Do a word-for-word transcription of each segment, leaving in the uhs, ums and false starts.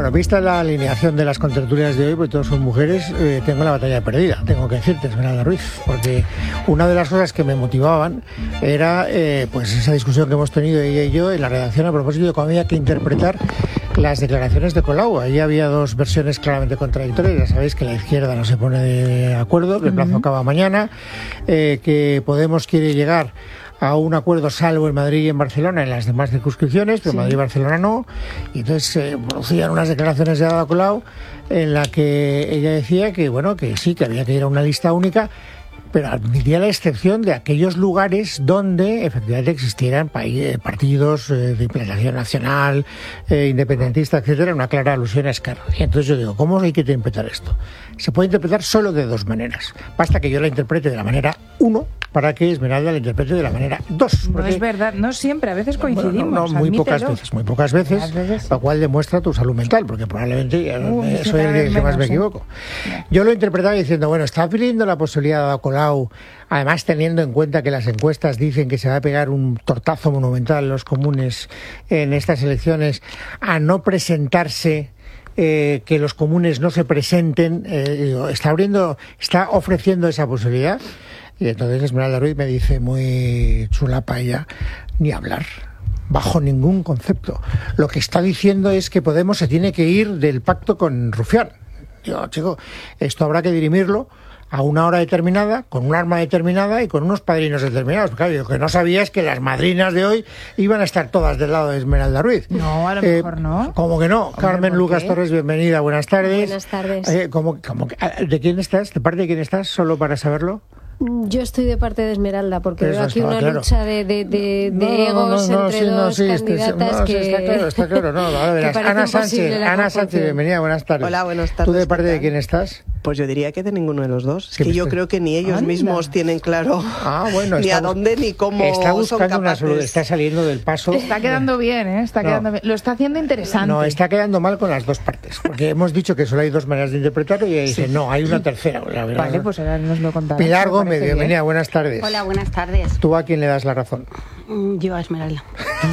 Bueno, vista la alineación de las contertulias de hoy, porque todos son mujeres, eh, tengo la batalla perdida, tengo que decirte, Esmeralda Ruiz, porque una de las cosas que me motivaban era eh, pues esa discusión que hemos tenido ella y yo en la redacción a propósito de cómo había que interpretar las declaraciones de Colau. Ahí había dos versiones claramente contradictorias. Ya sabéis que la izquierda no se pone de acuerdo, que el plazo acaba mañana, eh, que Podemos quiere llegar a un acuerdo salvo en Madrid y en Barcelona en las demás circunscripciones, pero sí. Madrid y Barcelona no. Y entonces se eh, producían unas declaraciones de Ada Colau en la que ella decía que bueno, que sí, que había que ir a una lista única, pero admitía la excepción de aquellos lugares donde efectivamente existieran partidos eh, de implantación nacional, eh, independentista, etcétera, una clara alusión a Esquerra. Y entonces yo digo, ¿cómo hay que interpretar esto? Se puede interpretar solo de dos maneras. Basta que yo la interprete de la manera uno para que Esmeralda la interprete de la manera dos. No es verdad, no siempre, a veces coincidimos. Bueno, no, muy admítelo. pocas veces, muy pocas veces, veces lo cual demuestra tu salud mental, porque probablemente uh, eh, soy el que menos, más me equivoco. ¿eh? Yo lo interpretaba diciendo, bueno, está pidiendo la posibilidad de Colau, además teniendo en cuenta que las encuestas dicen que se va a pegar un tortazo monumental a los comunes en estas elecciones, a no presentarse. Eh, que los comunes no se presenten, eh, está abriendo, está ofreciendo esa posibilidad. Y entonces Esmeralda Ruiz me dice muy chulapa ella, ni hablar, bajo ningún concepto. Lo que está diciendo es que Podemos se tiene que ir del pacto con Rufián. Digo, chico, esto habrá que dirimirlo a una hora determinada, con un arma determinada y con unos padrinos determinados. Claro, lo que no sabía es que las madrinas de hoy iban a estar todas del lado de Esmeralda Ruiz. No, a lo eh, mejor no. ¿Cómo que no? Hombre, Carmen Lucas Torres, bienvenida, buenas tardes. Buenas tardes. Eh, ¿cómo, cómo, ¿De quién estás? ¿De parte de quién estás? Solo para saberlo. Yo estoy de parte de Esmeralda, porque Eso veo aquí estaba, una claro. lucha de, de, de, de no, egos no, no, entre sí, no, dos sí, candidatas no, sí, que... está claro, está claro. No, a ver, Ana Sánchez, Ana Sánchez, bienvenida, buenas tardes. Hola, buenas tardes. ¿Tú de parte de quién estás? Pues yo diría que de ninguno de los dos. Es que yo usted? creo que ni ellos Anda. mismos tienen claro ah, bueno, ni a dónde ni cómo está son buscando una capaces. solución, está saliendo del paso. Está quedando bien, ¿eh? Está No. quedando bien. Lo está haciendo interesante. No, está quedando mal con las dos partes, porque hemos dicho que solo hay dos maneras de interpretarlo y ella dice, sí. no, hay una tercera. La verdad. Vale, pues ahora nos lo contarás. Pilar Gómez, bienvenida, buenas tardes. Hola, buenas tardes. ¿Tú a quién le das la razón? Yo a Esmeralda.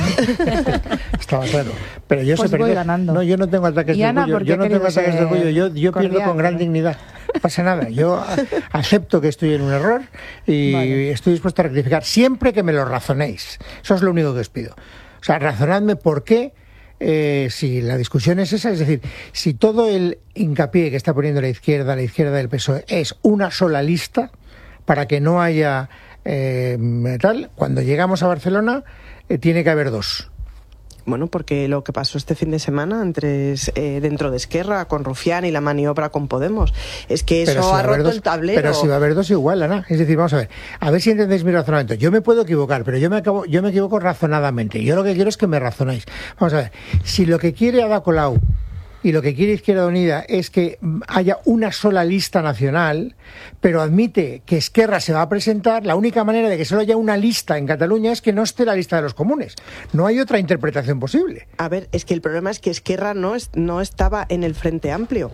Estaba claro. Pero yo pues sé voy ganando. No, yo no tengo ataques y de Ana, orgullo. Yo no tengo ataques de orgullo. Yo, yo pierdo con gran dignidad. No pasa nada. Yo acepto que estoy en un error y vale. estoy dispuesto a rectificar siempre que me lo razonéis. Eso es lo único que os pido. O sea, razonadme por qué. Eh, si la discusión es esa, es decir, si todo el hincapié que está poniendo la izquierda, la izquierda del P S O E es una sola lista para que no haya eh, tal, cuando llegamos a Barcelona eh, tiene que haber dos. Bueno, porque lo que pasó este fin de semana entre eh, dentro de Esquerra con Rufián y la maniobra con Podemos es que eso si ha roto dos, el tablero. Pero si va a haber dos igual, Ana. Es decir, vamos a ver, a ver si entendéis mi razonamiento. Yo me puedo equivocar, pero yo me acabo, yo me equivoco razonadamente. Yo lo que quiero es que me razonéis. Vamos a ver, si lo que quiere Ada Colau y lo que quiere Izquierda Unida es que haya una sola lista nacional, pero admite que Esquerra se va a presentar, la única manera de que solo haya una lista en Cataluña es que no esté la lista de los comunes. No hay otra interpretación posible. A ver, es que el problema es que Esquerra no, es, no estaba en el Frente Amplio.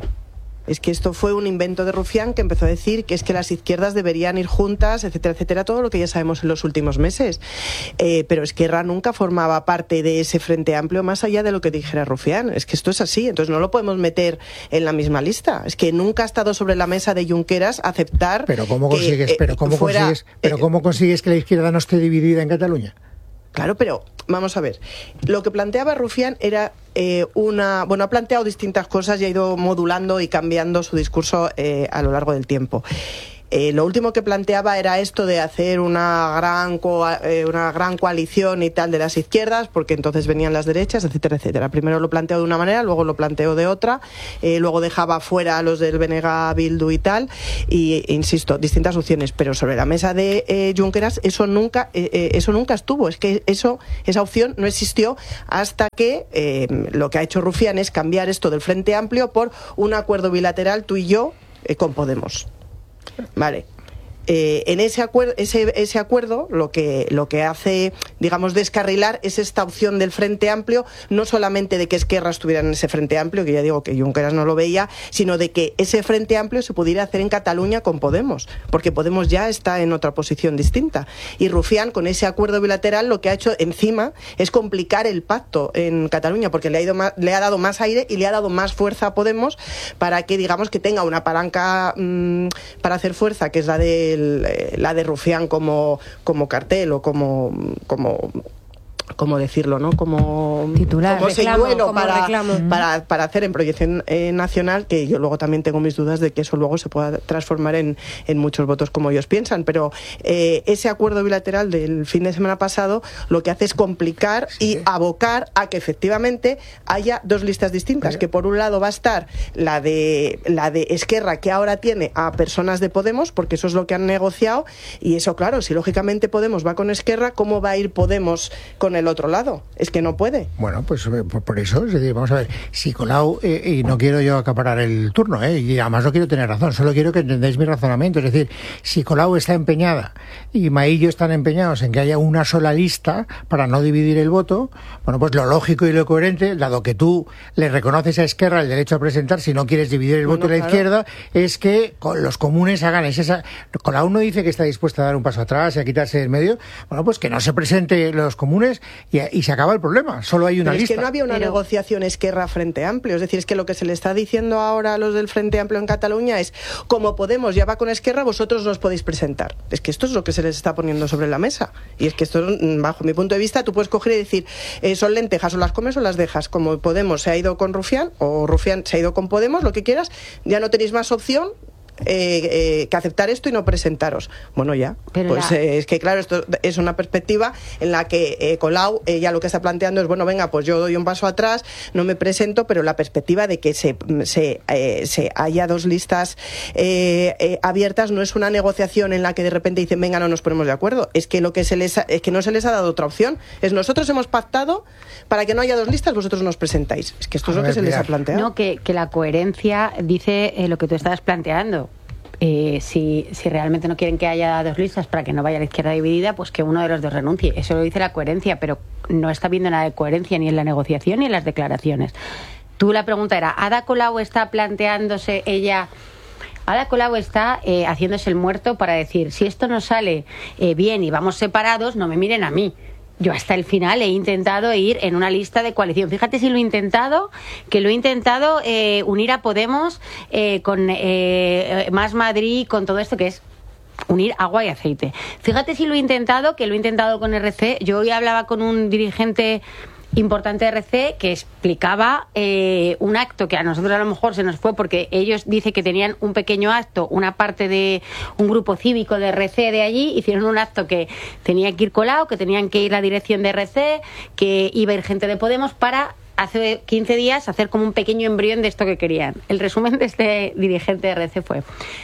Es que esto fue un invento de Rufián que empezó a decir que es que las izquierdas deberían ir juntas, etcétera, etcétera, todo lo que ya sabemos en los últimos meses. Eh, pero Esquerra nunca formaba parte de ese Frente Amplio más allá de lo que dijera Rufián. Es que esto es así, entonces no lo podemos meter en la misma lista. Es que nunca ha estado sobre la mesa de Junqueras aceptar. Pero ¿cómo consigues, que, eh, pero cómo fuera, consigues, pero eh, cómo consigues que la izquierda no esté dividida en Cataluña? Claro, pero vamos a ver. Lo que planteaba Rufián era eh, una... Bueno, ha planteado distintas cosas y ha ido modulando y cambiando su discurso eh, a lo largo del tiempo. Eh, lo último que planteaba era esto de hacer una gran, co eh, una gran coalición y tal de las izquierdas, porque entonces venían las derechas, etcétera, etcétera. Primero lo planteó de una manera, luego lo planteó de otra, eh, luego dejaba fuera a los del B N G, Bildu y tal, y insisto, distintas opciones, pero sobre la mesa de eh, Junqueras eso nunca, eh, eh, eso nunca estuvo, es que eso, esa opción no existió hasta que eh, lo que ha hecho Rufián es cambiar esto del Frente Amplio por un acuerdo bilateral tú y yo eh, con Podemos. Vale. Eh, en ese acuerdo, ese, ese acuerdo lo que, lo que hace, digamos, descarrilar es esta opción del Frente Amplio, no solamente de que Esquerra estuviera en ese Frente Amplio, que ya digo que Junqueras no lo veía, sino de que ese Frente Amplio se pudiera hacer en Cataluña con Podemos, porque Podemos ya está en otra posición distinta. Y Rufián, con ese acuerdo bilateral, lo que ha hecho encima es complicar el pacto en Cataluña, porque le ha, ido más, le ha dado más aire y le ha dado más fuerza a Podemos para que, digamos, que tenga una palanca mmm, para hacer fuerza, que es la de la de Rufián como, como cartel o como, como ¿cómo decirlo, no? Como titular, como reclamo, señuelo como para, reclamo. para, para hacer en proyección eh, nacional, que yo luego también tengo mis dudas de que eso luego se pueda transformar en, en muchos votos como ellos piensan, pero eh, ese acuerdo bilateral del fin de semana pasado lo que hace es complicar sí. y abocar a que efectivamente haya dos listas distintas, que por un lado va a estar la de la de Esquerra, que ahora tiene a personas de Podemos, porque eso es lo que han negociado, y eso, claro, si lógicamente Podemos va con Esquerra, ¿cómo va a ir Podemos con el otro lado? Es que no puede. Bueno, pues por, por eso, es decir, vamos a ver, si Colau, eh, y no quiero yo acaparar el turno, eh, y además no quiero tener razón, solo quiero que entendáis mi razonamiento, es decir, si Colau está empeñada y Maillo están empeñados en que haya una sola lista para no dividir el voto, bueno, pues lo lógico y lo coherente, dado que tú le reconoces a Esquerra el derecho a presentar, si no quieres dividir el bueno, voto de la claro. izquierda, es que los comunes hagan esa... Colau no dice que está dispuesta a dar un paso atrás y a quitarse del medio, bueno, pues que no se presente los comunes y, y se acaba el problema, solo hay una Pero lista. Es que no había una Pero... negociación Esquerra Frente Amplio, es decir, es que lo que se le está diciendo ahora a los del Frente Amplio en Cataluña es, como Podemos ya va con Esquerra, vosotros no os podéis presentar. Es que esto es lo que se les está poniendo sobre la mesa. Y es que esto, bajo mi punto de vista, tú puedes coger y decir, eh, son lentejas, o las comes o las dejas. Como Podemos se ha ido con Rufián, o Rufián se ha ido con Podemos, lo que quieras, ya no tenéis más opción Eh, eh, que aceptar esto y no presentaros. Bueno, ya. Pero pues la... eh, es que, claro, esto es una perspectiva en la que eh, Colau eh, ya lo que está planteando es, bueno, venga, pues yo doy un paso atrás, no me presento, pero la perspectiva de que se, se, eh, se haya dos listas eh, eh, abiertas no es una negociación en la que de repente dicen, venga, no nos ponemos de acuerdo. Es que lo que se les ha, es que no se les ha dado otra opción. Es nosotros hemos pactado para que no haya dos listas, vosotros nos presentáis. Es que esto a es lo ver, que se mira. les ha planteado. No, que, que la coherencia dice eh, lo que tú estabas planteando. Eh, si, si realmente no quieren que haya dos listas para que no vaya la izquierda dividida, pues que uno de los dos renuncie. Eso lo dice la coherencia, pero no está viendo nada de coherencia ni en la negociación ni en las declaraciones. Tú, la pregunta era, ¿Ada Colau está planteándose ella... Ada Colau está eh, haciéndose el muerto para decir, si esto no sale eh, bien y vamos separados, no me miren a mí. Yo hasta el final he intentado ir en una lista de coalición. Fíjate si lo he intentado, que lo he intentado eh, unir a Podemos eh, con eh, Más Madrid, con todo esto que es unir agua y aceite. Fíjate si lo he intentado, que lo he intentado con R C. Yo hoy hablaba con un dirigente importante de R C que explicaba eh, un acto que a nosotros a lo mejor se nos fue porque ellos dicen que tenían un pequeño acto, una parte de un grupo cívico de R C de allí, hicieron un acto que tenía que ir Colau, que tenían que ir la dirección de R C, que iba a ir gente de Podemos para hace quince días hacer como un pequeño embrión de esto que querían. El resumen de este dirigente de R C fue: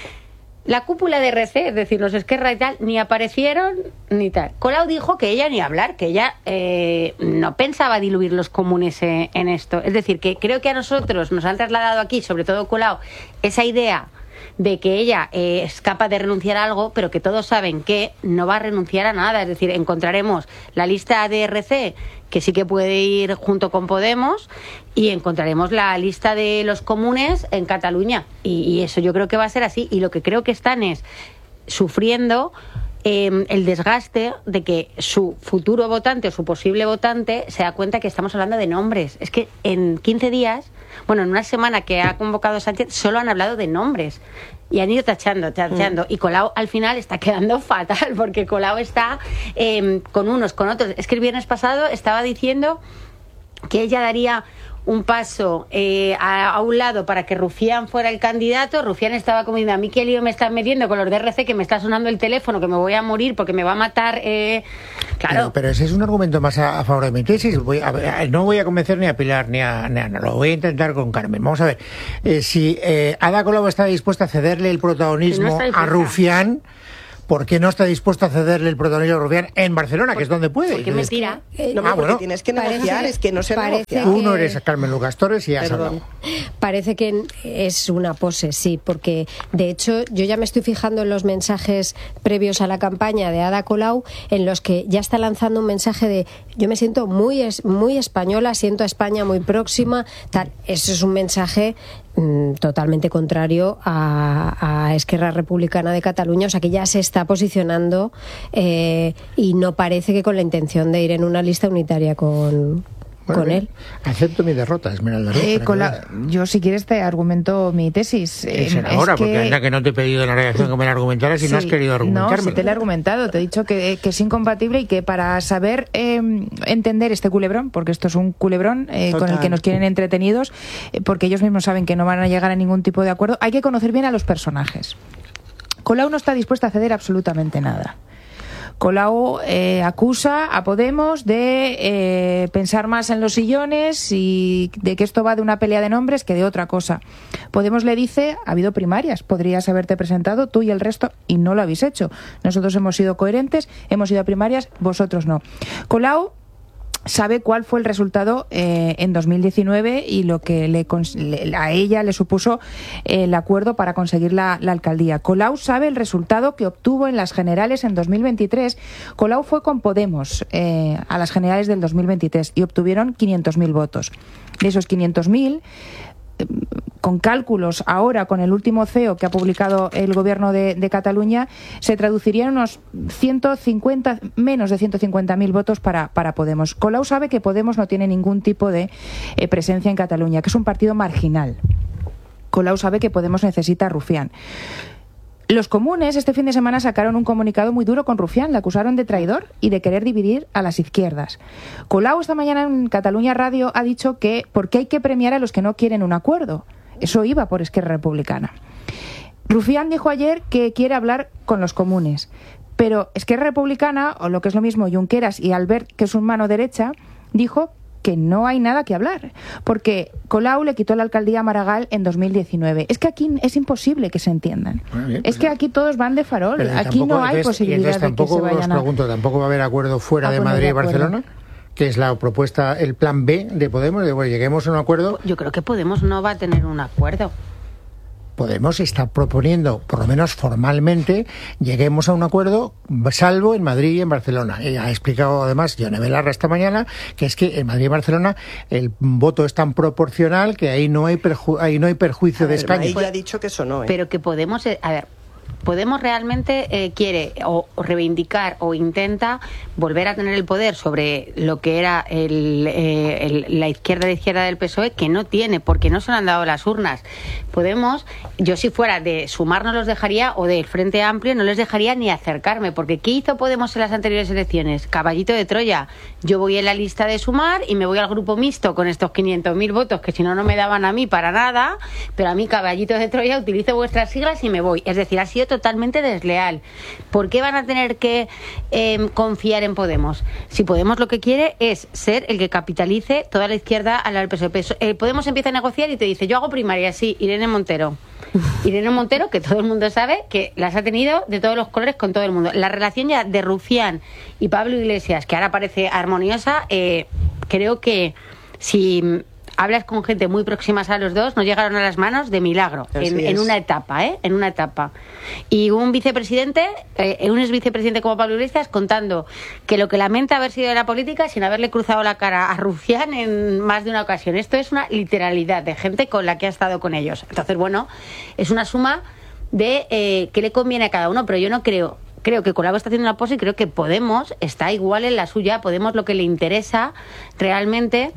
la cúpula de R C, es decir, los Esquerra y tal, ni aparecieron ni tal. Colau dijo que ella ni hablar, que ella eh, no pensaba diluir los comunes eh, en esto. Es decir, que creo que a nosotros nos han trasladado aquí, sobre todo Colau, esa idea de que ella eh, es capaz de renunciar a algo, pero que todos saben que no va a renunciar a nada. Es decir, encontraremos la lista de R C, que sí que puede ir junto con Podemos, y encontraremos la lista de los comunes en Cataluña. Y, y eso yo creo que va a ser así. Y lo que creo que están es sufriendo eh, el desgaste de que su futuro votante o su posible votante se da cuenta que estamos hablando de nombres. Es que en quince días, bueno, en una semana que ha convocado Sánchez, solo han hablado de nombres. Y han ido tachando, tachando. Mm. Y Colau al final está quedando fatal, porque Colau está eh, con unos, con otros. Es que el viernes pasado estaba diciendo que ella daría un paso eh, a, a un lado para que Rufián fuera el candidato. Rufián estaba como diciendo, a mí qué lío me están metiendo con los de R C, que me está sonando el teléfono, que me voy a morir porque me va a matar. Eh... Claro. Pero, pero ese es un argumento más a, a favor de mi tesis. Voy a, a, no voy a convencer ni a Pilar ni a, ni a no, lo voy a intentar con Carmen. Vamos a ver, eh, si eh, Ada Colau está dispuesta a cederle el protagonismo no a Rufián, ¿por qué no está dispuesto a cederle el protagonismo a Rufián en Barcelona, por, que es donde puede? Porque mentira. Eh, no, ah, porque bueno, tienes que negociar, parece, es que no se negocia. Tú no eres Carmen Lucas Torres y has Perdón. hablado. Parece que es una pose, sí, porque de hecho yo ya me estoy fijando en los mensajes previos a la campaña de Ada Colau, en los que ya está lanzando un mensaje de yo me siento muy, es, muy española, siento a España muy próxima, tal. Eso es un mensaje mmm, totalmente contrario a, a Esquerra Republicana de Cataluña, o sea que ya se está posicionando eh, y no parece que con la intención de ir en una lista unitaria con... Bueno, con él. Acepto mi derrota, Esmeralda. Eh, con la, yo, si quieres, te argumento mi tesis. Eh, será ahora, es que, porque anda que no te he pedido en la redacción que me la argumentaras y sí, no has querido argumentarme. No, sí te lo he argumentado. Te he dicho que, que es incompatible y que para saber eh, entender este culebrón, porque esto es un culebrón eh, con el que nos quieren entretenidos, eh, porque ellos mismos saben que no van a llegar a ningún tipo de acuerdo, hay que conocer bien a los personajes. Colau no está dispuesta a ceder absolutamente nada. Colau eh, acusa a Podemos de eh, pensar más en los sillones y de que esto va de una pelea de nombres que de otra cosa. Podemos le dice, ha habido primarias, podrías haberte presentado tú y el resto y no lo habéis hecho. Nosotros hemos sido coherentes, hemos ido a primarias, vosotros no. Colau sabe cuál fue el resultado eh, en dos mil diecinueve y lo que le, le, a ella le supuso el acuerdo para conseguir la, la alcaldía. Colau sabe el resultado que obtuvo en las generales en dos mil veintitrés. Colau fue con Podemos eh, a las generales del dos mil veintitrés y obtuvieron quinientos mil votos. De esos quinientos mil, con cálculos ahora con el último C E O que ha publicado el gobierno de, de Cataluña, se traducirían unos ciento cincuenta, menos de ciento cincuenta mil votos para, para Podemos. Colau sabe que Podemos no tiene ningún tipo de eh, presencia en Cataluña, que es un partido marginal. Colau sabe que Podemos necesita a Rufián. Los comunes este fin de semana sacaron un comunicado muy duro con Rufián, le acusaron de traidor y de querer dividir a las izquierdas. Colau esta mañana en Cataluña Radio ha dicho que porque hay que premiar a los que no quieren un acuerdo. Eso iba por Esquerra Republicana. Rufián dijo ayer que quiere hablar con los comunes, pero Esquerra Republicana, o lo que es lo mismo Junqueras y Albert, que es su mano derecha, dijo que no hay nada que hablar, porque Colau le quitó la alcaldía a Maragall en dos mil diecinueve. Es que aquí es imposible que se entiendan. Bueno, bien, es que aquí todos van de farol. Pero aquí tampoco, no hay entonces, posibilidad de que se vayan a... Os pregunto, ¿tampoco va a haber acuerdo fuera de Madrid y Barcelona? Que es la propuesta, el plan B de Podemos, de bueno, lleguemos a un acuerdo. Yo creo que Podemos no va a tener un acuerdo. Podemos está proponiendo, por lo menos formalmente, lleguemos a un acuerdo, salvo en Madrid y en Barcelona. Y ha explicado además Yone Belarra esta mañana que es que en Madrid y Barcelona el voto es tan proporcional que ahí no hay perju- ahí no hay perjuicio de escaños. Ahí ya ha dicho que eso no, ¿eh? Pero que Podemos, a ver, Podemos realmente eh, quiere o reivindicar o intenta volver a tener el poder sobre lo que era el, eh, el, la izquierda de izquierda del P S O E, que no tiene, porque no se le han dado las urnas. Podemos, yo si fuera de Sumar no los dejaría, o del Frente Amplio no les dejaría ni acercarme, porque ¿qué hizo Podemos en las anteriores elecciones? Caballito de Troya. Yo voy en la lista de Sumar y me voy al grupo mixto con estos quinientos mil votos, que si no, no me daban a mí para nada, pero a mí, Caballito de Troya, utilizo vuestras siglas y me voy. Es decir, ha sido totalmente desleal. ¿Por qué van a tener que eh, confiar en Podemos? Si Podemos lo que quiere es ser el que capitalice toda la izquierda a la del P S O E. Eh, Podemos empieza a negociar y te dice, yo hago primaria, sí, Irene Montero. Irene Montero, que todo el mundo sabe que las ha tenido de todos los colores con todo el mundo. La relación ya de Rufián y Pablo Iglesias, que ahora parece armoniosa, eh, creo que si hablas con gente muy próximas a los dos, no llegaron a las manos de milagro, en, en una etapa, ¿eh? En una etapa. Y un vicepresidente, eh, un exvicepresidente como Pablo Iglesias, contando que lo que lamenta haber sido de la política sin haberle cruzado la cara a Rufián en más de una ocasión. Esto es una literalidad de gente con la que ha estado con ellos. Entonces, bueno, es una suma de eh, qué le conviene a cada uno, pero yo no creo... Creo que Colau está haciendo una pose y creo que Podemos está igual en la suya. Podemos lo que le interesa realmente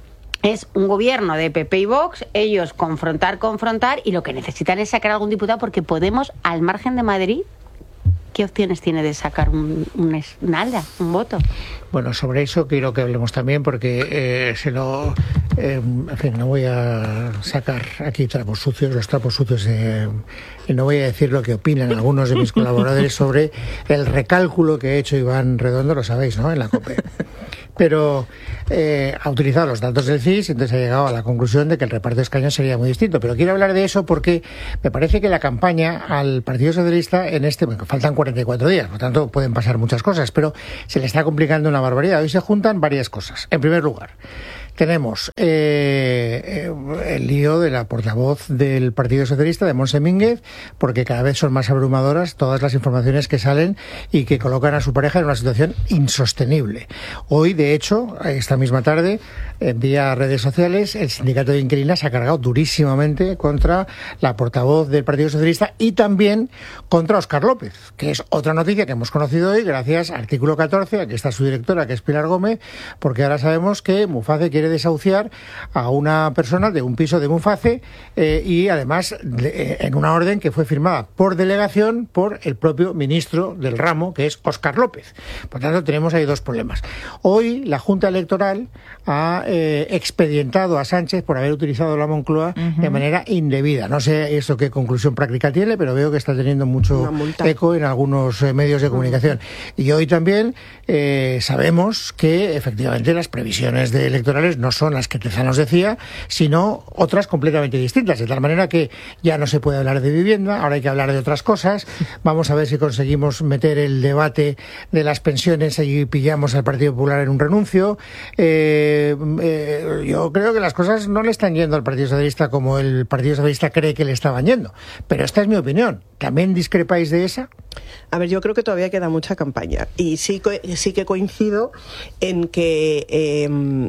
es un gobierno de P P y Vox, ellos confrontar, confrontar, y lo que necesitan es sacar algún diputado, porque Podemos, al margen de Madrid, ¿qué opciones tiene de sacar un, un nada, un voto? Bueno, sobre eso quiero que hablemos también, porque eh, se lo... Eh, en fin, no voy a sacar aquí trapos sucios, los trapos sucios, eh, y no voy a decir lo que opinan algunos de mis colaboradores sobre el recálculo que ha hecho Iván Redondo, lo sabéis, ¿no?, en la COPE. Pero eh, ha utilizado los datos del C I S y entonces ha llegado a la conclusión de que el reparto de escaños sería muy distinto. Pero quiero hablar de eso porque me parece que la campaña al Partido Socialista en este... Bueno, faltan cuarenta y cuatro días, por lo tanto pueden pasar muchas cosas, pero se le está complicando una barbaridad. Hoy se juntan varias cosas. En primer lugar, tenemos eh, eh, el lío de la portavoz del Partido Socialista, de Montse Mínguez, porque cada vez son más abrumadoras todas las informaciones que salen y que colocan a su pareja en una situación insostenible. Hoy, de hecho, esta misma tarde, en vía redes sociales, el sindicato de inquilinas se ha cargado durísimamente contra la portavoz del Partido Socialista y también contra Óscar López, que es otra noticia que hemos conocido hoy gracias al artículo catorce, aquí está su directora, que es Pilar Gómez, porque ahora sabemos que Muface quiere desahuciar a una persona de un piso de Muface eh, y además de, en una orden que fue firmada por delegación por el propio ministro del ramo, que es Óscar López. Por tanto, tenemos ahí dos problemas. Hoy la Junta Electoral ha eh, expedientado a Sánchez por haber utilizado la Moncloa uh-huh. de manera indebida. No sé eso qué conclusión práctica tiene, pero veo que está teniendo mucho eco en algunos eh, medios de comunicación. Uh-huh. Y hoy también eh, sabemos que efectivamente las previsiones de electorales no son las que Tezanos decía, sino otras completamente distintas, de tal manera que ya no se puede hablar de vivienda, ahora hay que hablar de otras cosas. Vamos a ver si conseguimos meter el debate de las pensiones y pillamos al Partido Popular en un renuncio. Eh, eh, yo creo que las cosas no le están yendo al Partido Socialista como el Partido Socialista cree que le estaban yendo, pero esta es mi opinión. ¿También discrepáis de esa? A ver, yo creo que todavía queda mucha campaña y sí, sí que coincido en que eh,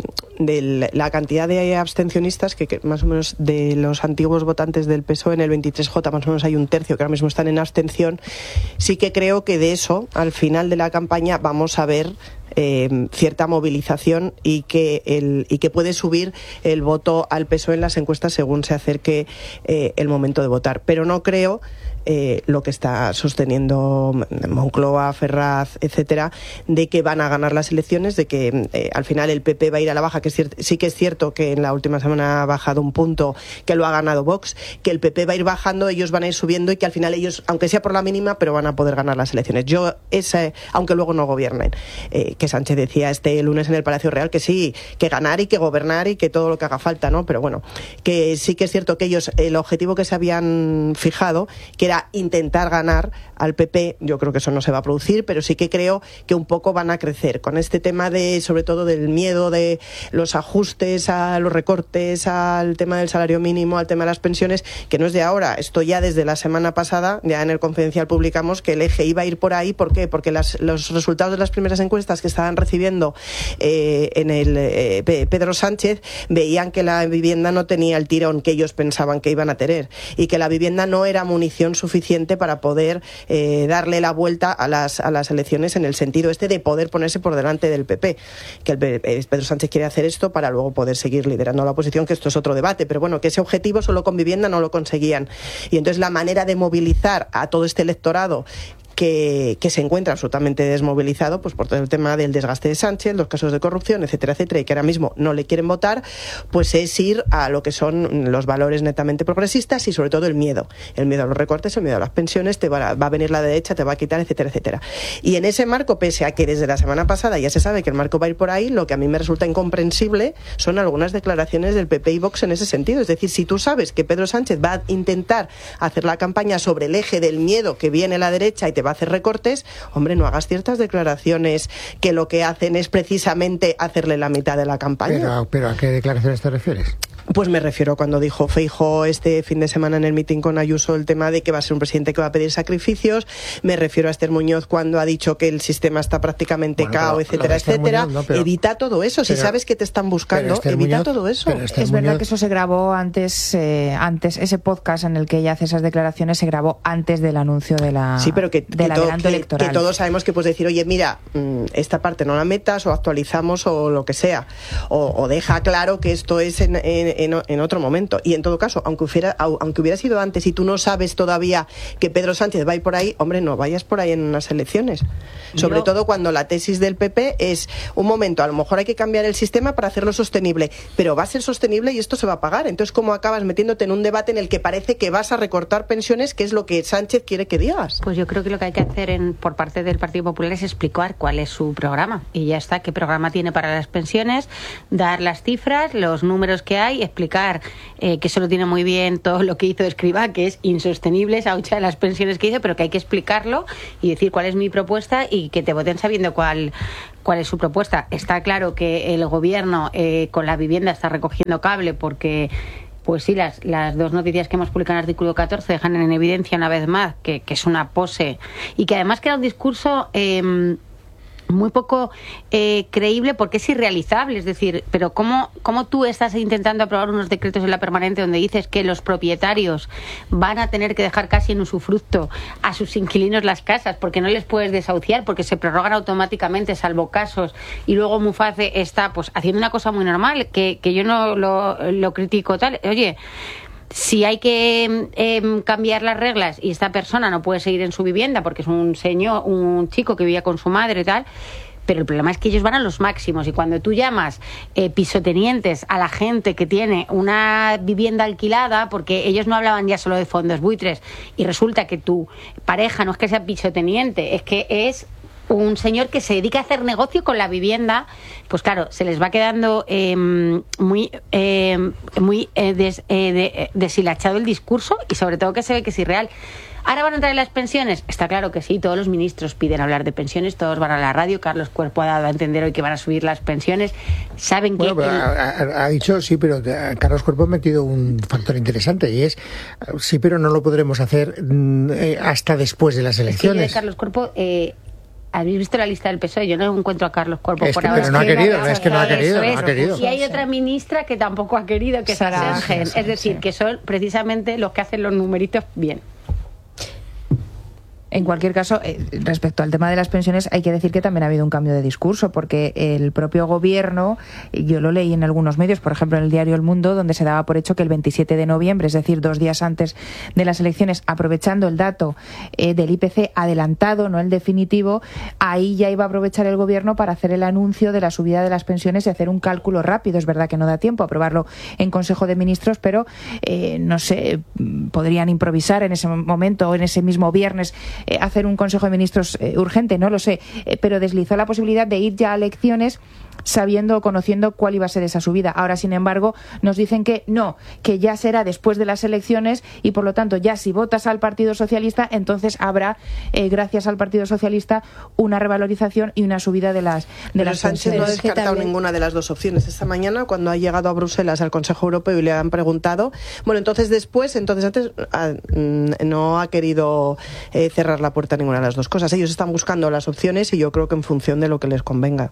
de la cantidad de abstencionistas, que, que más o menos de los antiguos votantes del P S O E en el veintitrés J más o menos hay un tercio que ahora mismo están en abstención, sí que creo que de eso al final de la campaña vamos a ver Eh, cierta movilización y que el y que puede subir el voto al P S O E en las encuestas según se acerque eh, el momento de votar, pero no creo eh, lo que está sosteniendo Moncloa, Ferraz, etcétera, de que van a ganar las elecciones, de que eh, al final el P P va a ir a la baja, que es cierto, sí que es cierto que en la última semana ha bajado un punto, que lo ha ganado Vox, que el P P va a ir bajando, ellos van a ir subiendo y que al final ellos, aunque sea por la mínima, pero van a poder ganar las elecciones. Yo, esa, aunque luego no gobiernen, eh, que Sánchez decía este lunes en el Palacio Real que sí, que ganar y que gobernar y que todo lo que haga falta, ¿no? Pero bueno, que sí que es cierto que ellos, el objetivo que se habían fijado, que era intentar ganar al P P, yo creo que eso no se va a producir, pero sí que creo que un poco van a crecer con este tema de, sobre todo del miedo de los ajustes a los recortes, al tema del salario mínimo, al tema de las pensiones, que no es de ahora, esto ya desde la semana pasada, ya en el Confidencial publicamos que el eje iba a ir por ahí. ¿Por qué? Porque las, los resultados de las primeras encuestas que estaban recibiendo eh, en el eh, Pedro Sánchez veían que la vivienda no tenía el tirón que ellos pensaban que iban a tener y que la vivienda no era munición suficiente para poder eh, darle la vuelta a las, a las elecciones en el sentido este de poder ponerse por delante del P P, que el Pedro Sánchez quiere hacer esto para luego poder seguir liderando la oposición, que esto es otro debate, pero bueno, que ese objetivo solo con vivienda no lo conseguían. Y entonces la manera de movilizar a todo este electorado Que, que se encuentra absolutamente desmovilizado pues por todo el tema del desgaste de Sánchez, los casos de corrupción, etcétera, etcétera, y que ahora mismo no le quieren votar, pues es ir a lo que son los valores netamente progresistas y sobre todo el miedo. El miedo a los recortes, el miedo a las pensiones, te va a, va a venir la derecha, te va a quitar, etcétera, etcétera. Y en ese marco, pese a que desde la semana pasada ya se sabe que el marco va a ir por ahí, lo que a mí me resulta incomprensible son algunas declaraciones del P P y Vox en ese sentido. Es decir, si tú sabes que Pedro Sánchez va a intentar hacer la campaña sobre el eje del miedo que viene la derecha y te va a hacer recortes, hombre, no hagas ciertas declaraciones que lo que hacen es precisamente hacerle la mitad de la campaña. Pero, pero ¿a qué declaraciones te refieres? Pues me refiero cuando dijo Feijóo este fin de semana en el mitin con Ayuso el tema de que va a ser un presidente que va a pedir sacrificios, me refiero a Esther Muñoz cuando ha dicho que el sistema está prácticamente bueno, cao, etcétera, etcétera. Muñoz, no, pero, evita todo eso, si pero, sabes que te están buscando, evita Muñoz, todo eso. Es Muñoz, verdad que eso se grabó antes, eh, antes ese podcast en el que ella hace esas declaraciones se grabó antes del anuncio de la Sí, pero que, del que, to, adelanto que, electoral. que todos sabemos que puedes decir, oye, mira, esta parte no la metas o actualizamos o lo que sea, o, o deja claro que esto es en, en, en, en otro momento. Y en todo caso, aunque hubiera, aunque hubiera sido antes y tú no sabes todavía que Pedro Sánchez va a ir por ahí, hombre, no vayas por ahí en unas elecciones. Sobre Yo... todo cuando la tesis del P P es, un momento, a lo mejor hay que cambiar el sistema para hacerlo sostenible, pero va a ser sostenible y esto se va a pagar. Entonces, ¿cómo acabas metiéndote en un debate en el que parece que vas a recortar pensiones, que es lo que Sánchez quiere que digas? Pues yo creo que lo que hay que hacer en, por parte del Partido Popular es explicar cuál es su programa. Y ya está, qué programa tiene para las pensiones, dar las cifras, los números que hay, explicar Eh, que eso lo tiene muy bien todo lo que hizo Escrivá, que es insostenible esa hucha de las pensiones que hizo, pero que hay que explicarlo y decir cuál es mi propuesta y que te voten sabiendo cuál cuál es su propuesta. Está claro que el gobierno eh, con la vivienda está recogiendo cable porque... Pues sí, las, las dos noticias que hemos publicado en el artículo catorce dejan en evidencia una vez más que, que es una pose y que además queda un discurso eh, muy poco eh, creíble porque es irrealizable. Es decir, pero ¿cómo, ¿cómo tú estás intentando aprobar unos decretos en la permanente donde dices que los propietarios van a tener que dejar casi en usufructo a sus inquilinos las casas porque no les puedes desahuciar, porque se prorrogan automáticamente salvo casos, y luego Muface está pues haciendo una cosa muy normal que, que yo no lo, lo critico tal? Oye, si hay que eh, cambiar las reglas y esta persona no puede seguir en su vivienda porque es un señor, un chico que vivía con su madre y tal, pero el problema es que ellos van a los máximos y cuando tú llamas eh, pisotenientes a la gente que tiene una vivienda alquilada, porque ellos no hablaban ya solo de fondos buitres, y resulta que tu pareja no es que sea pisoteniente, es que es un señor que se dedica a hacer negocio con la vivienda, pues claro, se les va quedando eh, muy eh, muy eh, des, eh, de, deshilachado el discurso y sobre todo que se ve que es irreal. ¿Ahora van a entrar en las pensiones? Está claro que sí, todos los ministros piden hablar de pensiones, todos van a la radio. Carlos Cuerpo ha dado a entender hoy que van a subir las pensiones. Saben bueno, que... Pero el... ha, ha dicho, sí, pero Carlos Cuerpo ha metido un factor interesante y es, sí, pero no lo podremos hacer eh, hasta después de las elecciones. Es que yo de Carlos Cuerpo... Eh, ¿habéis visto la lista del P S O E? Yo no encuentro a Carlos Cuerpo es por que, ahora. Pero no ha querido, es que no ha querido, es. no ha querido. Y hay otra ministra que tampoco ha querido, que es Sara Ángel. Es decir, que son precisamente los que hacen los numeritos bien. En cualquier caso, eh, respecto al tema de las pensiones, hay que decir que también ha habido un cambio de discurso, porque el propio gobierno, yo lo leí en algunos medios, por ejemplo en el diario El Mundo, donde se daba por hecho que el veintisiete de noviembre, es decir, dos días antes de las elecciones, aprovechando el dato eh, del I P C adelantado, no el definitivo, ahí ya iba a aprovechar el gobierno para hacer el anuncio de la subida de las pensiones y hacer un cálculo rápido. Es verdad que no da tiempo a aprobarlo en Consejo de Ministros, pero eh, no sé, podrían improvisar en ese momento o en ese mismo viernes Eh, hacer un Consejo de Ministros eh, urgente, no lo sé, eh, pero deslizó la posibilidad de ir ya a elecciones sabiendo o conociendo cuál iba a ser esa subida. Ahora, sin embargo, nos dicen que no, que ya será después de las elecciones y, por lo tanto, ya si votas al Partido Socialista, entonces habrá, eh, gracias al Partido Socialista, una revalorización y una subida de las de Pero las Sánchez pensiones. no ha descartado también ninguna de las dos opciones. Esta mañana, cuando ha llegado a Bruselas al Consejo Europeo y le han preguntado, bueno, entonces después, entonces antes ah, no ha querido eh, cerrar la puerta a ninguna de las dos cosas. Ellos están buscando las opciones y yo creo que en función de lo que les convenga.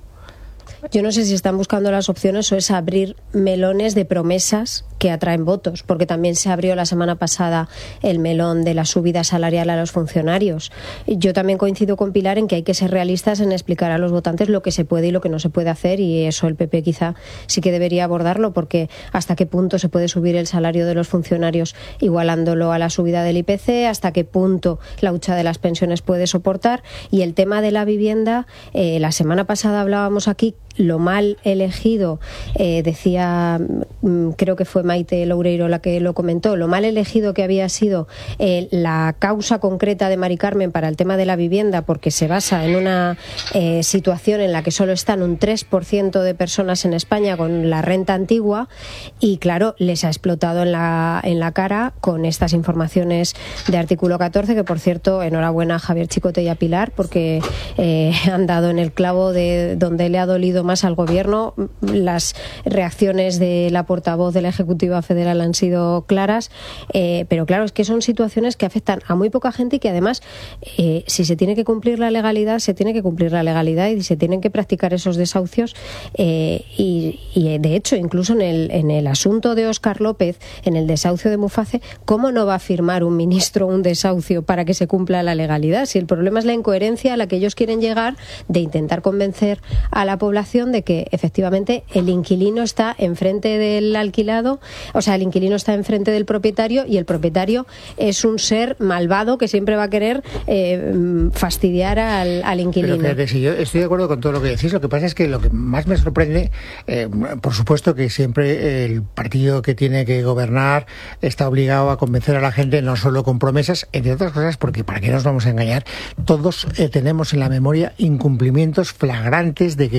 Yo no sé si están buscando las opciones o es abrir melones de promesas que atraen votos, porque también se abrió la semana pasada el melón de la subida salarial a los funcionarios. Yo también coincido con Pilar en que hay que ser realistas en explicar a los votantes lo que se puede y lo que no se puede hacer, y eso el P P quizá sí que debería abordarlo, porque hasta qué punto se puede subir el salario de los funcionarios igualándolo a la subida del I P C, hasta qué punto la hucha de las pensiones puede soportar. Y el tema de la vivienda, eh, la semana pasada hablábamos aquí lo mal elegido, eh, decía, creo que fue Maite Loureiro la que lo comentó, lo mal elegido que había sido eh, la causa concreta de Mari Carmen para el tema de la vivienda, porque se basa en una eh, situación en la que solo están un tres por ciento de personas en España con la renta antigua, y claro, les ha explotado en la, en la cara con estas informaciones de artículo catorce, que por cierto, enhorabuena a Javier Chicote y a Pilar, porque eh, han dado en el clavo de donde le ha dolido más al gobierno. Las reacciones de la portavoz de la Ejecutiva Federal han sido claras, eh, pero claro, es que son situaciones que afectan a muy poca gente y que además, eh, si se tiene que cumplir la legalidad, se tiene que cumplir la legalidad y se tienen que practicar esos desahucios, eh, y, y de hecho, incluso en el, en el asunto de Óscar López, en el desahucio de Muface, ¿cómo no va a firmar un ministro un desahucio para que se cumpla la legalidad? Si el problema es la incoherencia a la que ellos quieren llegar de intentar convencer a la población de que efectivamente el inquilino está enfrente del alquilado, o sea, el inquilino está enfrente del propietario y el propietario es un ser malvado que siempre va a querer eh, fastidiar al, al inquilino. Pero fíjate, si yo estoy de acuerdo con todo lo que decís, lo que pasa es que lo que más me sorprende, eh, por supuesto que siempre el partido que tiene que gobernar está obligado a convencer a la gente, no solo con promesas, entre otras cosas, porque para qué nos vamos a engañar, todos eh, tenemos en la memoria incumplimientos flagrantes de que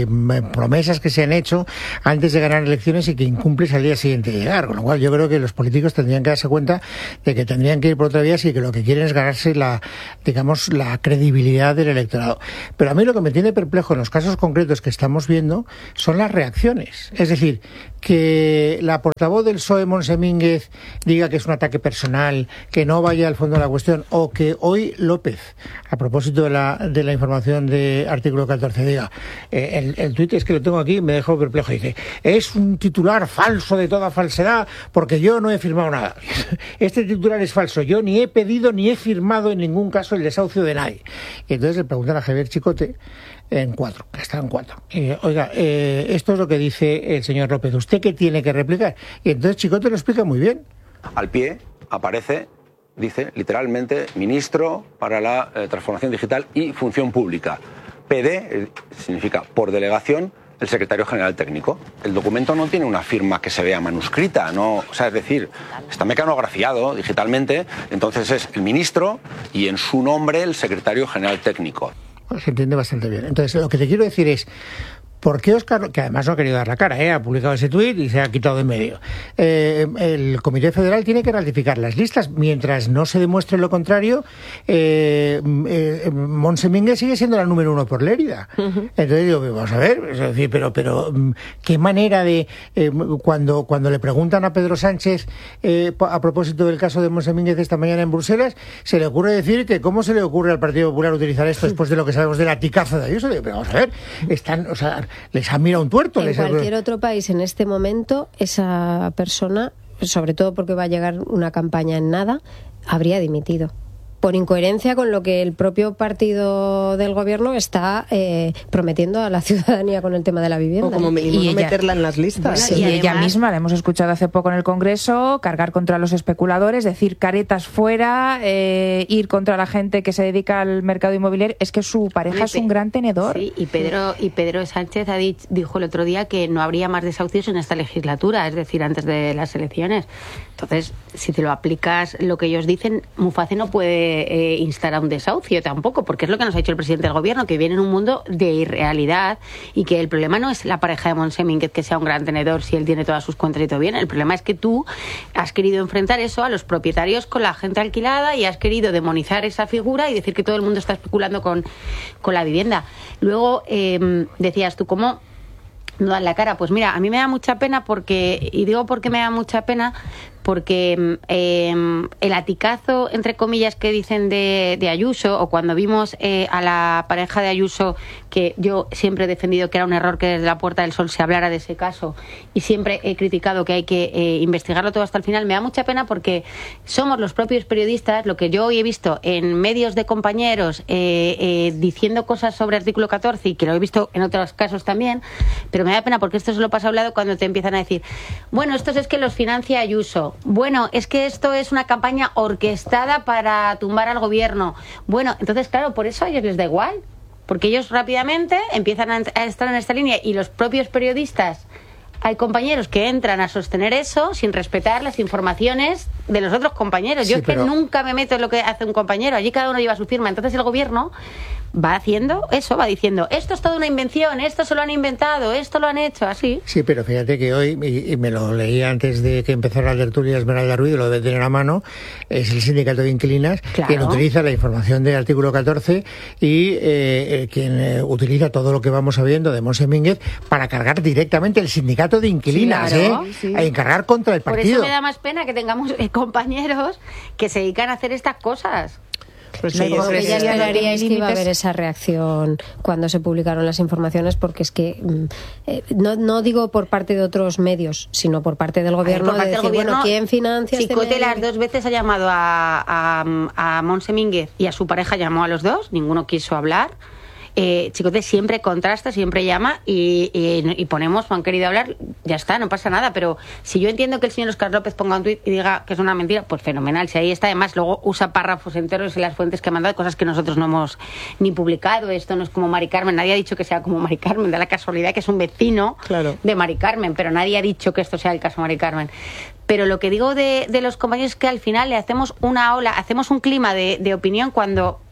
promesas que se han hecho antes de ganar elecciones y que incumples al día siguiente de llegar, con lo cual yo creo que los políticos tendrían que darse cuenta de que tendrían que ir por otra vía y que lo que quieren es ganarse la, digamos, la credibilidad del electorado. Pero a mí lo que me tiene perplejo en los casos concretos que estamos viendo son las reacciones. Es decir, que la portavoz del P S O E, Montse Mínguez, diga que es un ataque personal, que no vaya al fondo de la cuestión, o que hoy López, a propósito de la, de la información de artículo catorce, diga, eh, el, el tuit es que lo tengo aquí, me dejó perplejo, dice, es un titular falso de toda falsedad, porque yo no he firmado nada. Este titular es falso, yo ni he pedido ni he firmado en ningún caso el desahucio de nadie. Y entonces le preguntan a Javier Chicote, en cuatro, que está en cuatro. Eh, oiga, eh, esto es lo que dice el señor López, ¿usted qué tiene que replicar? Y entonces Chicote lo explica muy bien. Al pie aparece, dice literalmente, ministro para la eh, transformación digital y función pública. P D eh, significa por delegación el secretario general técnico. El documento no tiene una firma que se vea manuscrita, no, o sea, es decir, está mecanografiado digitalmente, entonces es el ministro y en su nombre el secretario general técnico. Se entiende bastante bien. Entonces, lo que te quiero decir es, ¿por qué Óscar, que además no ha querido dar la cara, ¿eh? ha publicado ese tuit y se ha quitado de en medio? Eh, el Comité Federal tiene que ratificar las listas. Mientras no se demuestre lo contrario, eh, eh, Montse Mínguez sigue siendo la número uno por Lérida. Uh-huh. Entonces digo, vamos a ver, es decir, pero, pero qué manera de, eh, cuando, cuando le preguntan a Pedro Sánchez eh, a propósito del caso de Montse Mínguez esta mañana en Bruselas, se le ocurre decir que cómo se le ocurre al Partido Popular utilizar esto después de lo que sabemos de la ticaza de Ayuso. Pero vamos a ver, están, o sea, les ha mirado un tuerto. En les cualquier ha... otro país en este momento, esa persona, sobre todo porque va a llegar una campaña en nada, habría dimitido. Por incoherencia con lo que el propio partido del gobierno está eh, prometiendo a la ciudadanía con el tema de la vivienda. O como mínimo y no ella, meterla en las listas. Y, y ella además, misma, la hemos escuchado hace poco en el Congreso, cargar contra los especuladores, decir caretas fuera, eh, ir contra la gente que se dedica al mercado inmobiliario. Es que su pareja es un gran tenedor. Sí, y Pedro, y Pedro Sánchez ha dicho, dijo el otro día que no habría más desahucios en esta legislatura, es decir, antes de las elecciones. Entonces, si te lo aplicas lo que ellos dicen, Muface no puede eh, instar a un desahucio tampoco, porque es lo que nos ha dicho el presidente del gobierno, que viene en un mundo de irrealidad y que el problema no es la pareja de Montse Mínguez que sea un gran tenedor si él tiene todas sus cuentas y todo bien. El problema es que tú has querido enfrentar eso a los propietarios con la gente alquilada y has querido demonizar esa figura y decir que todo el mundo está especulando con, con la vivienda. Luego eh, decías tú, ¿cómo no dan la cara? Pues mira, a mí me da mucha pena porque, y digo porque me da mucha pena, porque eh, el aticazo, entre comillas, que dicen de, de Ayuso, o cuando vimos eh, a la pareja de Ayuso, que yo siempre he defendido que era un error que desde la Puerta del Sol se hablara de ese caso, y siempre he criticado que hay que eh, investigarlo todo hasta el final, me da mucha pena porque somos los propios periodistas, lo que yo hoy he visto en medios de compañeros eh, eh, diciendo cosas sobre artículo catorce, y que lo he visto en otros casos también, pero me da pena porque esto se lo pasa hablado cuando te empiezan a decir, bueno, esto es que los financia Ayuso. Bueno, es que esto es una campaña orquestada para tumbar al gobierno. Bueno, entonces, claro, por eso a ellos les da igual. Porque ellos rápidamente empiezan a estar en esta línea y los propios periodistas, hay compañeros que entran a sostener eso sin respetar las informaciones de los otros compañeros. Yo sí, es que pero... nunca me meto en lo que hace un compañero. Allí cada uno lleva su firma. Entonces el gobierno va haciendo eso, va diciendo, esto es toda una invención, esto se lo han inventado, esto lo han hecho, así. Sí, pero fíjate que hoy, y, y me lo leí antes de que empezara la tertulia Esmeralda Ruiz, lo debe tener a mano, es el sindicato de inquilinas, claro, quien utiliza la información del artículo catorce y eh, quien eh, utiliza todo lo que vamos sabiendo de Montse Mínguez para cargar directamente el sindicato de inquilinas, sí, claro, ¿eh? Sí. A encargar contra el partido. Por eso me da más pena que tengamos eh, compañeros que se dedican a hacer estas cosas. Pues sí, lo que ya esperaríais que iba a haber esa reacción cuando se publicaron las informaciones, porque es que eh, no, no digo por parte de otros medios, sino por parte del gobierno, por parte de decir, del gobierno, bueno, ¿quién financia? Chicote este las dos veces ha llamado a, a, a Montse Mínguez y a su pareja llamó a los dos, ninguno quiso hablar. Eh, Chicote siempre contrasta, siempre llama y, y, y ponemos, han querido hablar, ya está, no pasa nada, pero si yo entiendo que el señor Óscar López ponga un tuit y diga que es una mentira, pues fenomenal, si ahí está, además luego usa párrafos enteros en las fuentes que ha mandado, cosas que nosotros no hemos ni publicado, esto no es como Mari Carmen, nadie ha dicho que sea como Mari Carmen, da la casualidad que es un vecino, claro, de Mari Carmen, pero nadie ha dicho que esto sea el caso Mari Carmen. Pero lo que digo de, de los compañeros es que al final le hacemos una ola, hacemos un clima de, de opinión cuando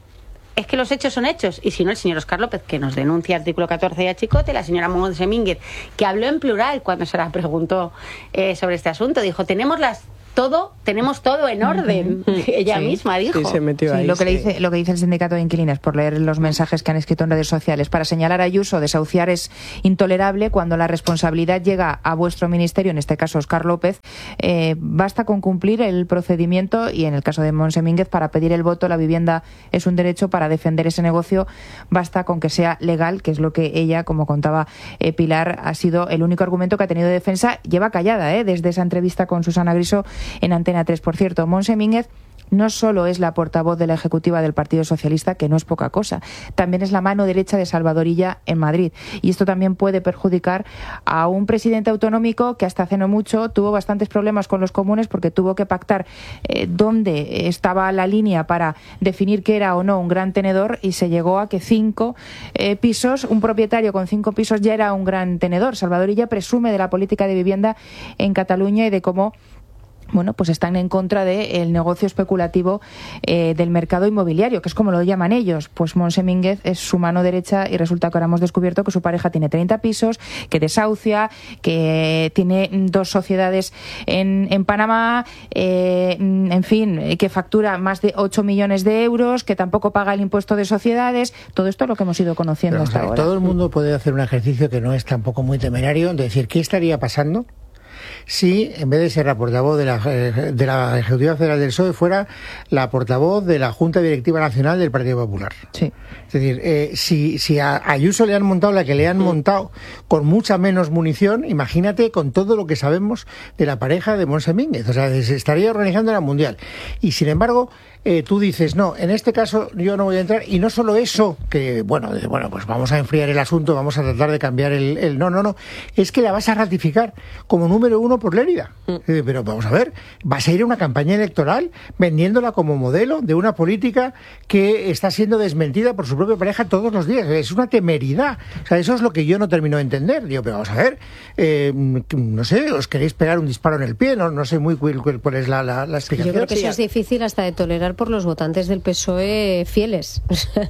es que los hechos son hechos, y si no, el señor Óscar López, que nos denuncia artículo catorce y a Chicote, la señora Monse Mínguez, que habló en plural cuando se la preguntó eh, sobre este asunto, dijo, tenemos las todo, tenemos todo en orden. Uh-huh. Ella sí. misma dijo. Sí, se metió sí, ahí, lo que sí. le dice, lo que dice el sindicato de inquilinos, por leer los mensajes que han escrito en redes sociales, para señalar a Ayuso, desahuciar es intolerable cuando la responsabilidad llega a vuestro ministerio, en este caso Óscar López, eh, basta con cumplir el procedimiento y en el caso de Monse Mínguez, para pedir el voto, la vivienda es un derecho, para defender ese negocio basta con que sea legal, que es lo que ella, como contaba eh, Pilar, ha sido el único argumento que ha tenido de defensa. Lleva callada eh, desde esa entrevista con Susana Griso en Antena tres. Por cierto, Monse Mínguez no solo es la portavoz de la ejecutiva del Partido Socialista, que no es poca cosa, también es la mano derecha de Salvador Illa en Madrid. Y esto también puede perjudicar a un presidente autonómico que hasta hace no mucho tuvo bastantes problemas con los comunes porque tuvo que pactar eh, dónde estaba la línea para definir qué era o no un gran tenedor, y se llegó a que cinco eh, pisos, un propietario con cinco pisos ya era un gran tenedor. Salvador Illa presume de la política de vivienda en Cataluña y de cómo bueno, pues están en contra del negocio especulativo eh, del mercado inmobiliario, que es como lo llaman ellos. Pues Monse Mínguez es su mano derecha y resulta que ahora hemos descubierto que su pareja tiene treinta pisos, que desahucia, que tiene dos sociedades en, en Panamá, eh, en fin, que factura más de ocho millones de euros, que tampoco paga el impuesto de sociedades. Todo esto es lo que hemos ido conociendo Pero, hasta o sea, ahora. Todo el mundo puede hacer un ejercicio que no es tampoco muy temerario, de decir, ¿qué estaría pasando si en vez de ser la portavoz de la, de la Ejecutiva Federal del P S O E fuera la portavoz de la Junta Directiva Nacional del Partido Popular? Sí. Es decir, eh, si, si a Ayuso le han montado la que le han montado con mucha menos munición, imagínate con todo lo que sabemos de la pareja de Monse Mínguez. O sea, se estaría organizando la Mundial. Y sin embargo, eh, tú dices, no, en este caso yo no voy a entrar. Y no solo eso, que bueno, de, bueno, pues vamos a enfriar el asunto, vamos a tratar de cambiar el, el... No, no, no. Es que la vas a ratificar como número uno por Lérida. Mm. Pero vamos a ver, vas a ir a una campaña electoral vendiéndola como modelo de una política que está siendo desmentida por su propia pareja todos los días. Es una temeridad. O sea, eso es lo que yo no termino de entender. Digo, pero vamos a ver, eh, no sé, os queréis pegar un disparo en el pie, no, no sé muy cuál, cuál es la, la, la explicación. Yo creo que eso es difícil hasta de tolerar por los votantes del P S O E fieles.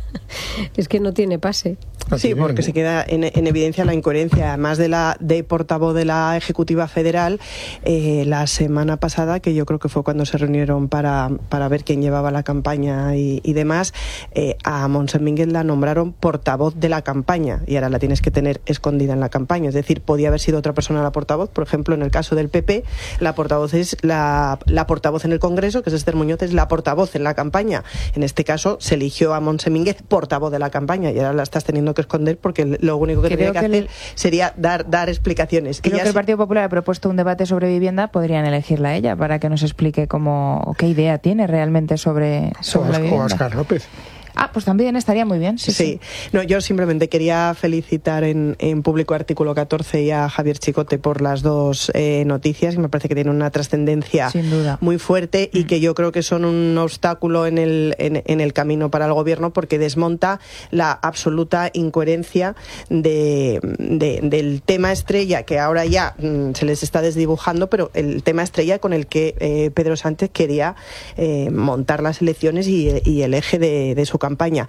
Es que no tiene pase. Sí, porque se queda en, en evidencia la incoherencia, además de la de portavoz de la Ejecutiva Federal, eh, la semana pasada, que yo creo que fue cuando se reunieron para, para ver quién llevaba la campaña y, y demás, eh, a Monse Mínguez la nombraron portavoz de la campaña y ahora la tienes que tener escondida en la campaña. Es decir, podía haber sido otra persona la portavoz. Por ejemplo, en el caso del P P, la portavoz es la, la portavoz en el Congreso, que es Esther Muñoz, es la portavoz en la campaña. En este caso, se eligió a Monse Mínguez portavoz de la campaña y ahora la estás teniendo que esconder porque lo único que Creo tenía que, que hacer el... sería dar dar explicaciones. Creo Ella que el sí... Partido Popular ha propuesto un debate sobre vivienda, podrían elegirla a ella para que nos explique cómo, qué idea tiene realmente sobre, sobre o la vivienda. O Óscar López. Ah, pues también estaría muy bien. Sí, sí. sí. No, yo simplemente quería felicitar en, en público Artículo catorce y a Javier Chicote por las dos eh, noticias, que me parece que tienen una trascendencia muy fuerte y mm. que yo creo que son un obstáculo en el, en, en el camino para el gobierno, porque desmonta la absoluta incoherencia de, de, del tema estrella, que ahora ya mm, se les está desdibujando, pero el tema estrella con el que eh, Pedro Sánchez quería eh, montar las elecciones y, y el eje de, de su campaña.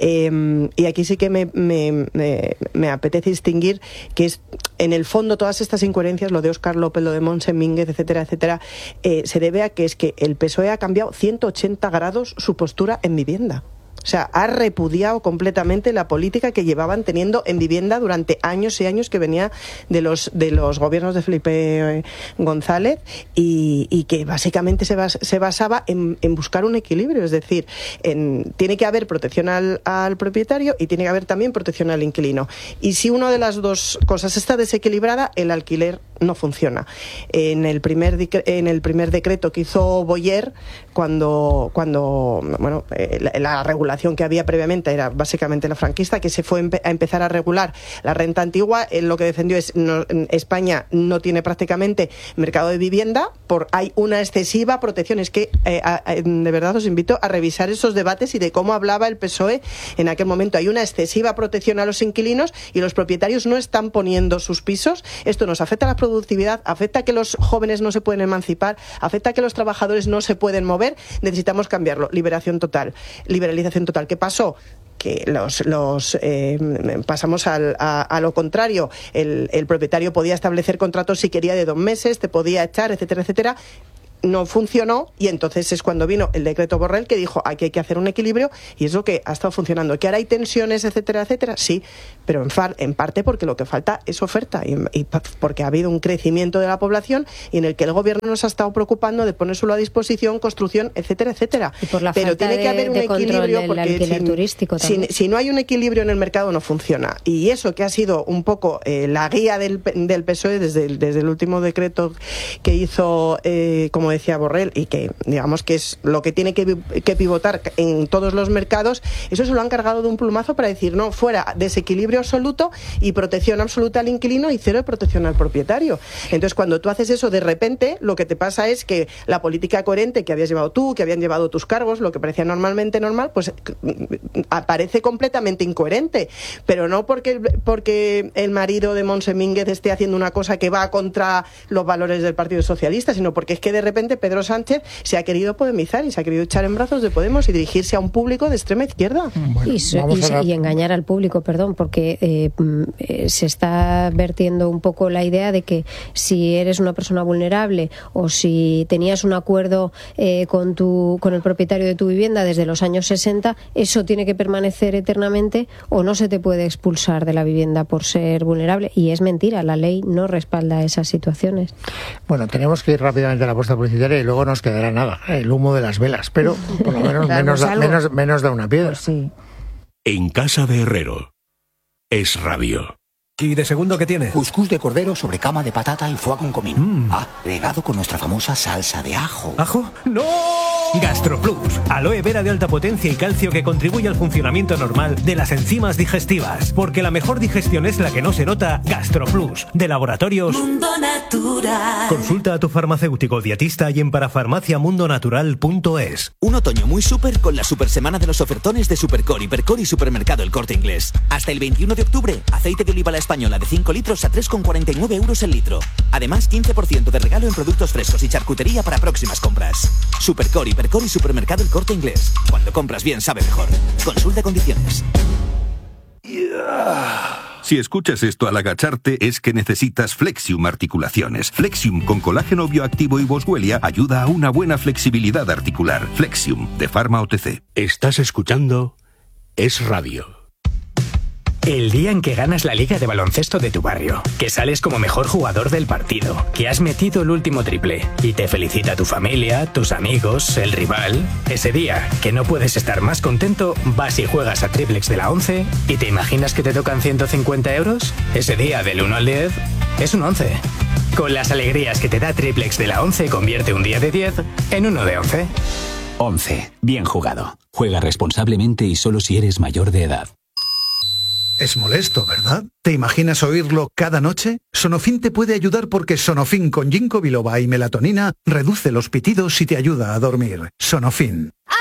Eh, y aquí sí que me, me, me, me apetece distinguir que es, en el fondo, todas estas incoherencias, lo de Óscar López, lo de Monse Mínguez, etcétera, etcétera, eh, se debe a que es que el P S O E ha cambiado ciento ochenta grados su postura en vivienda. O sea, ha repudiado completamente la política que llevaban teniendo en vivienda durante años y años, que venía de los de los gobiernos de Felipe González y, y que básicamente se, bas, se basaba en, en buscar un equilibrio. Es decir, en, tiene que haber protección al, al propietario y tiene que haber también protección al inquilino. Y si una de las dos cosas está desequilibrada, el alquiler no funciona. En el primer en el primer decreto que hizo Boyer, cuando cuando bueno eh, la, la regulación que había previamente era básicamente la franquista, que se fue empe a empezar a regular la renta antigua, él lo que defendió es no, España no tiene prácticamente mercado de vivienda, por hay una excesiva protección. Es que eh, a, a, de verdad os invito a revisar esos debates y de cómo hablaba el P S O E en aquel momento. Hay una excesiva protección a los inquilinos y los propietarios no están poniendo sus pisos. Esto nos afecta a la productividad, afecta a que los jóvenes no se pueden emancipar, afecta a que los trabajadores no se pueden mover. Necesitamos cambiarlo. Liberación total, liberalización total. ¿Qué pasó? Que los, los eh, pasamos al, a, a lo contrario. El, el propietario podía establecer contratos si quería de dos meses, te podía echar, etcétera, etcétera. No funcionó y entonces es cuando vino el decreto Borrell que dijo aquí hay que hacer un equilibrio y es lo que ha estado funcionando. ¿Que ahora hay tensiones, etcétera, etcétera? Sí, pero en, far, en parte porque lo que falta es oferta y, y porque ha habido un crecimiento de la población y en el que el gobierno nos ha estado preocupando de ponérselo a disposición, construcción, etcétera, etcétera. Y por la pero falta tiene que de, haber un de equilibrio porque si, turístico si, si no hay un equilibrio en el mercado no funciona. Y eso que ha sido un poco eh, la guía del, del P S O E desde el, desde el último decreto que hizo, eh, como decía Borrell, y que digamos que es lo que tiene que, que pivotar en todos los mercados, eso se lo han cargado de un plumazo para decir no, fuera desequilibrio absoluto y protección absoluta al inquilino y cero de protección al propietario. Entonces cuando tú haces eso de repente, lo que te pasa es que la política coherente que habías llevado tú, que habían llevado tus cargos, lo que parecía normalmente normal, pues aparece completamente incoherente, pero no porque, porque el marido de Montse Mínguez esté haciendo una cosa que va contra los valores del Partido Socialista, sino porque es que de repente Pedro Sánchez se ha querido podemizar y se ha querido echar en brazos de Podemos y dirigirse a un público de extrema izquierda. Bueno, y, y, y engañar al público, perdón, porque eh, eh, se está vertiendo un poco la idea de que si eres una persona vulnerable o si tenías un acuerdo eh, con, tu, con el propietario de tu vivienda desde los años sesenta, eso tiene que permanecer eternamente o no se te puede expulsar de la vivienda por ser vulnerable. Y es mentira, la ley no respalda esas situaciones. Bueno, tenemos que ir rápidamente a la puesta publicitaria y luego nos quedará nada, el humo de las velas, pero por lo menos menos, da, menos, menos da una piedra. Pues sí. En casa de Herrero, Es Radio. ¿Y de segundo qué tiene? Cuscús de cordero sobre cama de patata y foie con comino. Mm. Ah, regado con nuestra famosa salsa de ajo. ¿Ajo? ¡No! GastroPlus, aloe vera de alta potencia y calcio que contribuye al funcionamiento normal de las enzimas digestivas. Porque la mejor digestión es la que no se nota. GastroPlus, de Laboratorios Mundo Natural. Consulta a tu farmacéutico dietista y en parafarmacia mundo natural punto es. Un otoño muy súper con la super semana de los ofertones de Supercore, Hipercore y Supermercado El Corte Inglés. Hasta el veintiuno de octubre, aceite de oliva la española de cinco litros a tres con cuarenta y nueve euros el litro. Además, quince por ciento de regalo en productos frescos y charcutería para próximas compras. Supercore, Hipercore y Supermercado El Corte Inglés. Cuando compras bien, sabe mejor. Consulta condiciones. Si escuchas esto al agacharte es que necesitas Flexium Articulaciones. Flexium con colágeno bioactivo y boswellia ayuda a una buena flexibilidad articular. Flexium, de Pharma O T C. Estás escuchando Es Radio. El día en que ganas la liga de baloncesto de tu barrio, que sales como mejor jugador del partido, que has metido el último triple y te felicita tu familia, tus amigos, el rival. Ese día, que no puedes estar más contento, vas y juegas a Triplex de la once y te imaginas que te tocan ciento cincuenta euros. Ese día, del uno al diez, es un once. Con las alegrías que te da Triplex de la once, convierte un día de diez en uno de once. once. Bien jugado. Juega responsablemente y solo si eres mayor de edad. Es molesto, ¿verdad? ¿Te imaginas oírlo cada noche? Sonofin te puede ayudar porque Sonofin con ginkgo biloba y melatonina reduce los pitidos y te ayuda a dormir. Sonofin.